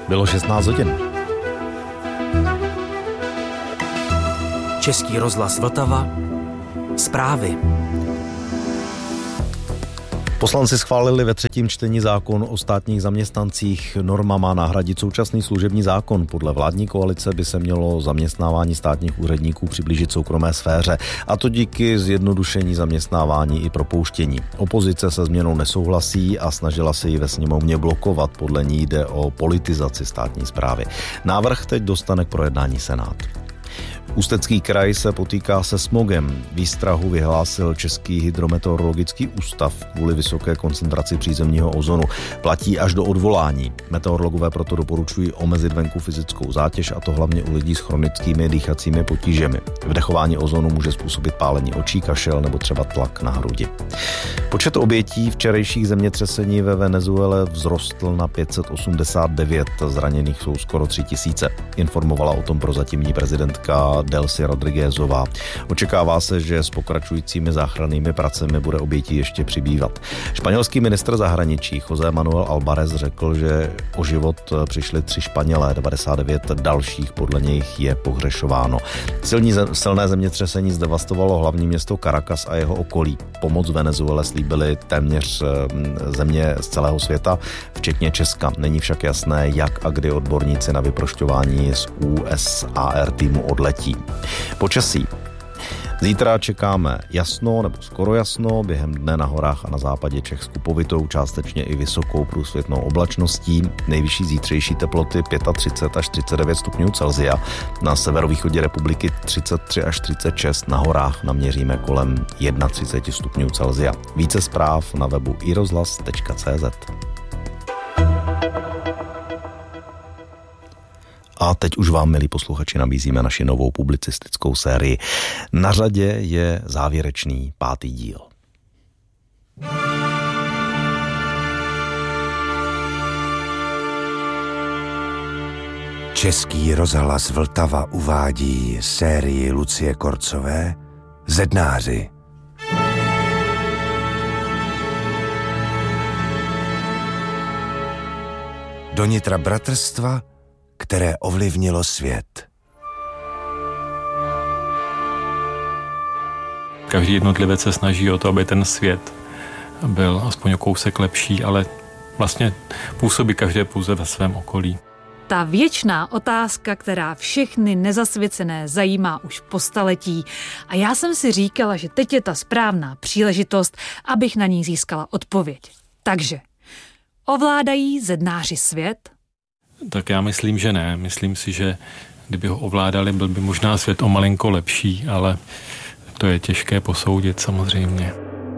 Bylo 16 hodin. Český rozhlas Vltava. Zprávy. Poslanci schválili ve třetím čtení zákon o státních zaměstnancích. Norma má nahradit současný služební zákon. Podle vládní koalice by se mělo zaměstnávání státních úředníků přiblížit soukromé sféře, a to díky zjednodušení zaměstnávání i propouštění. Opozice se změnou nesouhlasí a snažila se ji ve sněmovně blokovat. Podle ní jde o politizaci státní správy. Návrh teď dostane k projednání Senát. Ústecký kraj se potýká se smogem. Výstrahu vyhlásil Český hydrometeorologický ústav kvůli vysoké koncentraci přízemního ozonu. Platí až do odvolání. Meteorologové proto doporučují omezit venku fyzickou zátěž, a to hlavně u lidí s chronickými dýchacími potížemi. Vdechování ozonu může způsobit pálení očí, kašel nebo třeba tlak na hrudi. Počet obětí včerejších zemětřesení ve Venezuele vzrostl na 589, zraněných jsou skoro 3000. Informovala o tom prozatímní prezidentka Delcy Rodriguezová. Očekává se, že s pokračujícími záchrannými pracemi bude obětí ještě přibývat. Španělský ministr zahraničí José Manuel Alvarez řekl, že o život přišli 3 Španělé, 99 dalších podle nich je pohřešováno. Silné zemětřesení zdevastovalo hlavní město Caracas a jeho okolí. Pomoc Venezuele slíbily téměř země z celého světa, včetně Česka. Není však jasné, jak a kdy odborníci na vyprošťování z USAR týmu odletí. Počasí. Zítra čekáme jasno nebo skoro jasno, během dne na horách a na západě Čech s kupovitou, částečně i vysokou průsvětnou oblačností. Nejvyšší zítřejší teploty 35 až 39 stupňů Celsia. Na severovýchodě republiky 33 až 36, na horách naměříme kolem 31 stupňů Celsia. Více zpráv na webu irozhlas.cz. A teď už vám, milí posluchači, nabízíme naši novou publicistickou sérii. Na řadě je závěrečný 5. díl. Český rozhlas Vltava uvádí sérii Lucie Korcové Zednáři. Do nitra bratrstva, které ovlivnilo svět. Každý jednotlivec se snaží o to, aby ten svět byl aspoň o kousek lepší, ale vlastně působí každé pouze ve svém okolí. Ta věčná otázka, která všechny nezasvěcené zajímá už po staletí. A já jsem si říkala, že teď je ta správná příležitost, abych na ní získala odpověď. Takže, ovládají zednáři svět? Tak já myslím, že ne. Myslím si, že kdyby ho ovládali, byl by možná svět o malinko lepší, ale to je těžké posoudit samozřejmě.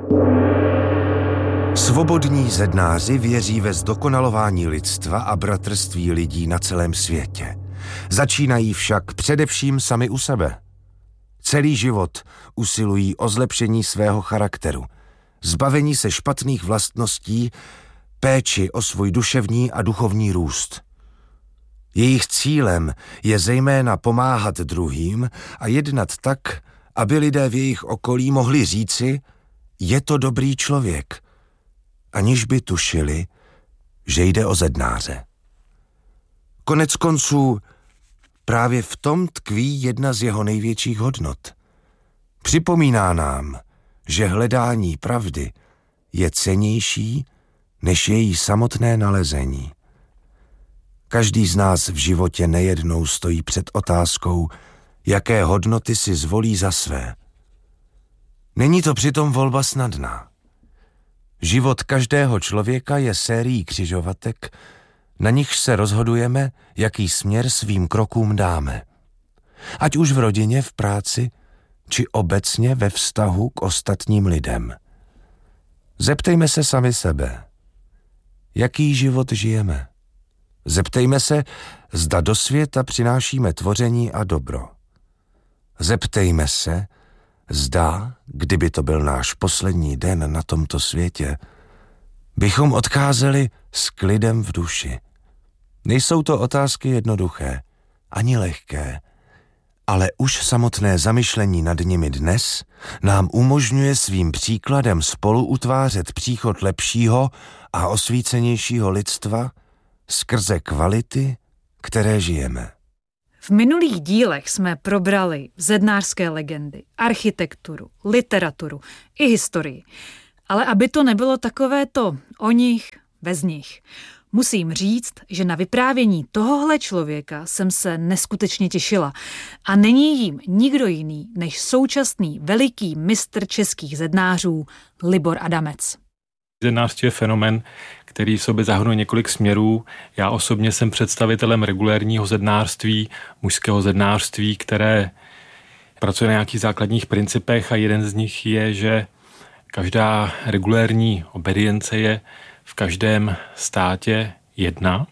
Svobodní zednáři věří ve zdokonalování lidstva a bratrství lidí na celém světě. Začínají však především sami u sebe. Celý život usilují o zlepšení svého charakteru, zbavení se špatných vlastností, péči o svůj duševní a duchovní růst. Jejich cílem je zejména pomáhat druhým a jednat tak, aby lidé v jejich okolí mohli říci, je to dobrý člověk, aniž by tušili, že jde o zednáře. Konec konců, právě v tom tkví jedna z jeho největších hodnot. Připomíná nám, že hledání pravdy je cennější než její samotné nalezení. Každý z nás v životě nejednou stojí před otázkou, jaké hodnoty si zvolí za své. Není to přitom volba snadná. Život každého člověka je sérií křižovatek, na nichž se rozhodujeme, jaký směr svým krokům dáme. Ať už v rodině, v práci, či obecně ve vztahu k ostatním lidem. Zeptejme se sami sebe, jaký život žijeme. Zeptejme se, zda do světa přinášíme tvoření a dobro. Zeptejme se, zda, kdyby to byl náš poslední den na tomto světě, bychom odcházeli s klidem v duši. Nejsou to otázky jednoduché, ani lehké, ale už samotné zamyšlení nad nimi dnes nám umožňuje svým příkladem spolu utvářet příchod lepšího a osvícenějšího lidstva skrze kvality které žijeme. V minulých dílech jsme probrali zednářské legendy, architekturu, literaturu i historii. Ale aby to nebylo takové to o nich, bez nich. Musím říct, že na vyprávění tohohle člověka jsem se neskutečně těšila. A není jím nikdo jiný než současný veliký mistr českých zednářů Libor Adamec. Zednářství je fenomén, který v sobě zahrnuje několik směrů. Já osobně jsem představitelem regulérního zednářství, mužského zednářství, které pracuje na nějakých základních principech a jeden z nich je, že každá regulérní obedience je v každém státě jedna,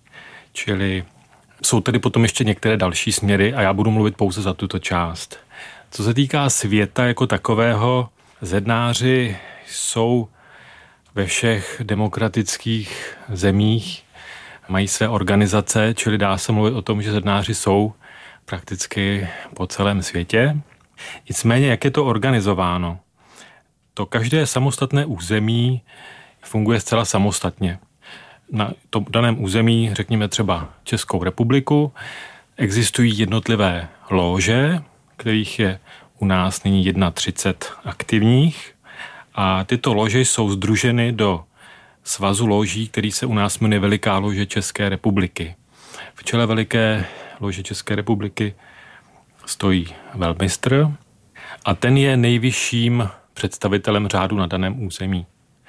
čili jsou tedy potom ještě některé další směry a já budu mluvit pouze za tuto část. Co se týká světa jako takového, zednáři jsou ve všech demokratických zemích, mají své organizace, čili dá se mluvit o tom, že zednáři jsou prakticky po celém světě. Nicméně, jak je to organizováno? To každé samostatné území funguje zcela samostatně. Na tom daném území, řekněme třeba Českou republiku, existují jednotlivé lóže, kterých je u nás nyní 31 aktivních a tyto lóže jsou sdruženy do svazu lóží, který se u nás jmenuje Veliká lóže České republiky. V čele Veliké lóže České republiky stojí velmistr a ten je nejvyšším představitelem řádu na daném území.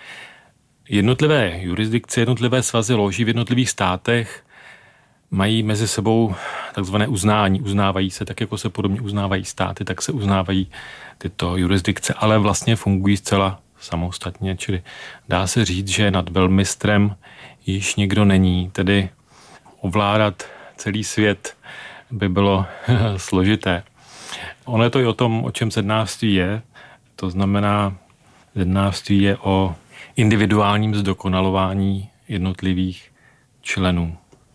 Jednotlivé jurisdikce, jednotlivé svazy lóží v jednotlivých státech mají mezi sebou takzvané uznání. Uznávají se tak, jako se podobně uznávají státy, tak se uznávají tyto jurisdikce, ale vlastně fungují zcela samostatně, čili dá se říct, že nad velmistrem již nikdo není, tedy ovládat celý svět by bylo složité. Ono je to i o tom, o čem zednářství je, to znamená, zednářství je o individuálním zdokonalování jednotlivých členů.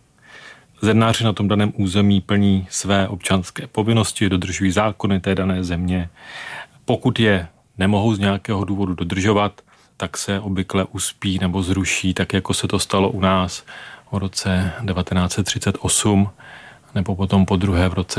Zednáři na tom daném území plní své občanské povinnosti, dodržují zákony té dané země. Pokud je nemohou z nějakého důvodu dodržovat, tak se obvykle uspí nebo zruší, tak jako se to stalo u nás v roce 1938 nebo potom po druhé v roce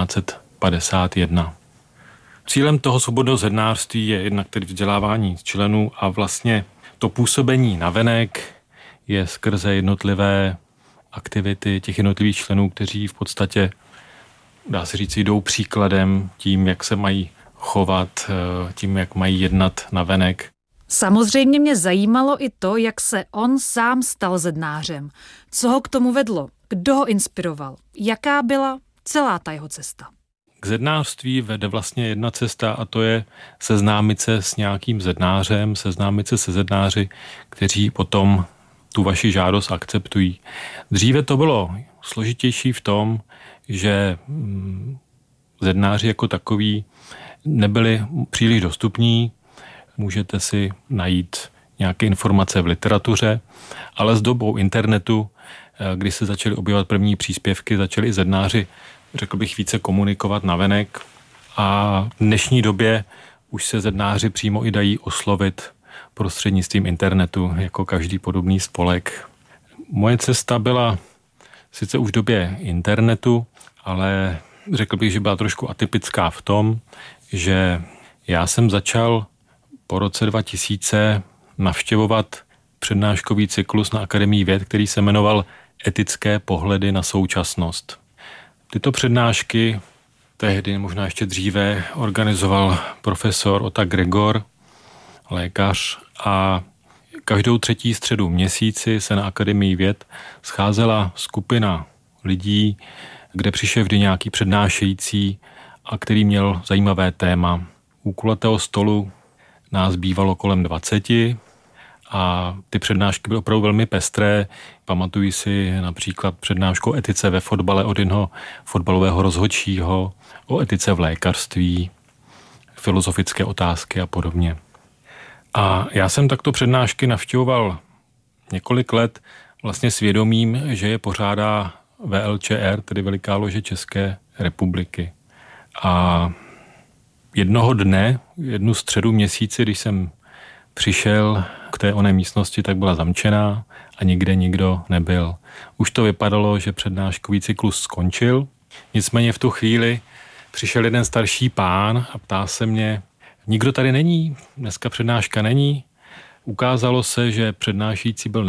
1951. Cílem toho svobodného zednářství je jednak tedy vzdělávání členů a vlastně to působení navenek je skrze jednotlivé aktivity těch jednotlivých členů, kteří v podstatě, dá se říct, jdou příkladem tím, jak se mají chovat, tím, jak mají jednat navenek. Samozřejmě mě zajímalo i to, jak se on sám stal zednářem. Co ho k tomu vedlo? Kdo ho inspiroval? Jaká byla celá ta jeho cesta? K zednářství vede vlastně jedna cesta a to je seznámit se s nějakým zednářem, seznámit se se zednáři, kteří potom tu vaši žádost akceptují. Dříve to bylo složitější v tom, že zednáři jako takoví nebyli příliš dostupní, můžete si najít nějaké informace v literatuře, ale s dobou internetu, kdy se začaly objevovat první příspěvky, začali i zednáři, řekl bych, více komunikovat navenek a v dnešní době už se zednáři přímo i dají oslovit prostřednictvím internetu, jako každý podobný spolek. Moje cesta byla sice už v době internetu, ale řekl bych, že byla trošku atypická v tom, že já jsem začal po roce 2000 navštěvovat přednáškový cyklus na Akademii věd, který se jmenoval Etické pohledy na současnost. Tyto přednášky tehdy, možná ještě dříve, organizoval profesor Ota Gregor, lékař, a každou třetí středu měsíci se na Akademii věd scházela skupina lidí, kde přišel vždy nějaký přednášející a který měl zajímavé téma. U kulatého stolu nás bývalo kolem 20 a ty přednášky byly opravdu velmi pestré. Pamatuji si například přednášku o etice ve fotbale od jednoho fotbalového rozhodčího, o etice v lékařství, filozofické otázky a podobně. A já jsem takto přednášky navštěvoval několik let vlastně svědomím, že je pořádá VLČR, tedy Veliká lože České republiky. A jednoho dne, jednu středu měsíci, když jsem přišel k té oné místnosti, tak byla zamčená a a nikde nikdo nebyl. Už to vypadalo, že přednáškový cyklus skončil, nicméně v tu chvíli přišel jeden starší pán a ptá se mě, nikdo tady není, dneska přednáška není. Ukázalo se, že přednášející byl